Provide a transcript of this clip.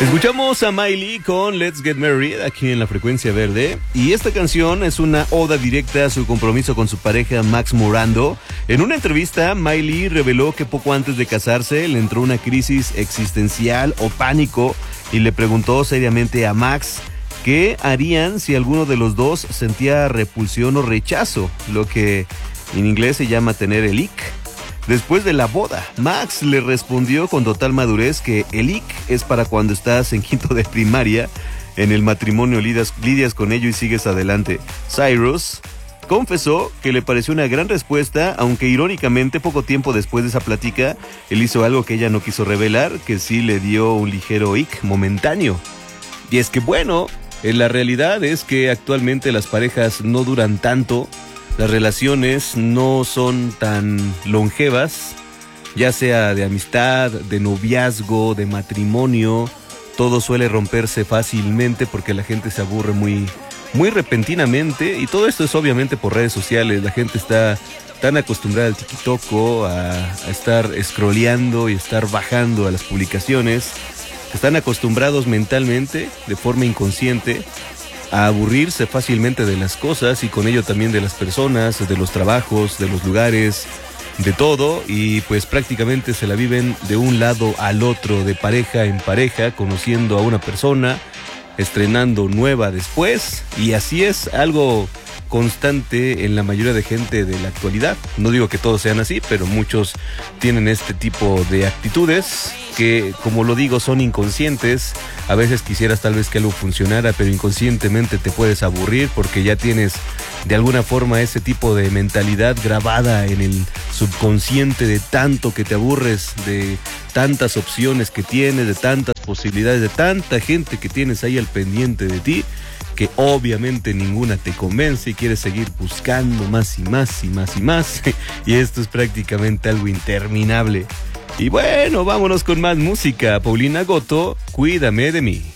Escuchamos a Miley con Let's Get Married aquí en la Frecuencia Verde, y esta canción es una oda directa a su compromiso con su pareja Max Morando. En una entrevista, Miley reveló que poco antes de casarse le entró una crisis existencial o pánico y le preguntó seriamente a Max qué harían si alguno de los dos sentía repulsión o rechazo, lo que en inglés se llama tener el ick. Después de la boda, Max le respondió con total madurez que el ick es para cuando estás en quinto de primaria, en el matrimonio lidias con ello y sigues adelante. Cyrus confesó que le pareció una gran respuesta, aunque irónicamente poco tiempo después de esa plática, él hizo algo que ella no quiso revelar, que sí le dio un ligero ick momentáneo. Y es que bueno, la realidad es que actualmente las parejas no duran tanto. Las relaciones no son tan longevas, ya sea de amistad, de noviazgo, de matrimonio. Todo suele romperse fácilmente porque la gente se aburre muy repentinamente, y todo esto es obviamente por redes sociales. La gente está tan acostumbrada al tikitoko, a estar scrolleando y estar bajando a las publicaciones, que están acostumbrados mentalmente, de forma inconsciente, a aburrirse fácilmente de las cosas y con ello también de las personas, de los trabajos, de los lugares, de todo, y pues prácticamente se la viven de un lado al otro, de pareja en pareja, conociendo a una persona, estrenando nueva después, y así es algo constante en la mayoría de gente de la actualidad. No digo que todos sean así, pero muchos tienen este tipo de actitudes que, como lo digo, son inconscientes. A veces quisieras tal vez que algo funcionara, pero inconscientemente te puedes aburrir porque ya tienes de alguna forma ese tipo de mentalidad grabada en el subconsciente, de tanto que te aburres, de tantas opciones que tienes, de tantas posibilidades, de tanta gente que tienes ahí al pendiente de ti, que obviamente ninguna te convence y quieres seguir buscando más y más y más y más. Y esto es prácticamente algo interminable. Y bueno, vámonos con más música. Paulina Goto, Cuídame de mí.